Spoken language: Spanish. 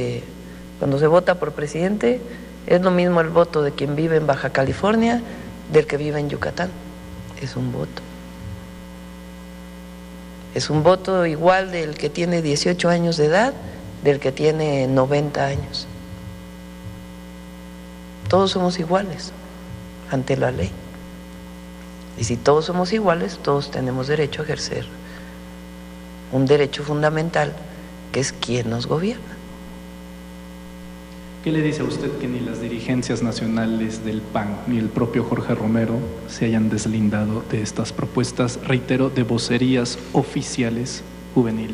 Cuando se vota por presidente, es lo mismo el voto de quien vive en Baja California del que vive en Yucatán. Es un voto. Es un voto igual del que tiene 18 años de edad, del que tiene 90 años. Todos somos iguales ante la ley. Y si todos somos iguales, todos tenemos derecho a ejercer un derecho fundamental, que es quién nos gobierna. ¿Qué le dice a usted que ni las dirigencias nacionales del PAN ni el propio Jorge Romero se hayan deslindado de estas propuestas, reitero, de vocerías oficiales juveniles?